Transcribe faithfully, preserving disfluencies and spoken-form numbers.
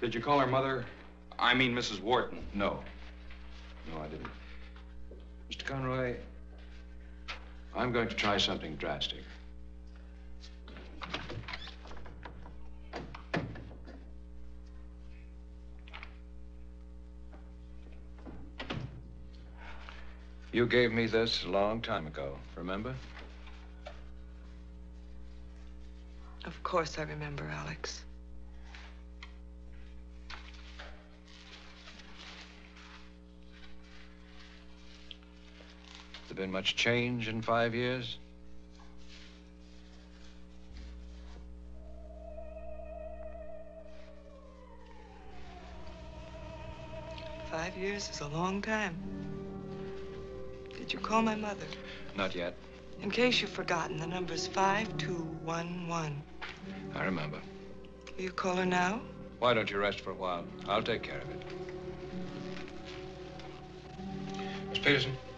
Did you call her mother? I mean, Missus Wharton. No. No, I didn't. Mister Conroy, I'm going to try something drastic. You gave me this a long time ago, remember? Of course I remember, Alex. There been much change in five years? Five years is a long time. Did you call my mother? Not yet. In case you've forgotten, the number's five two one one. I remember. Will you call her now? Why don't you rest for a while? I'll take care of it. Miss Peterson?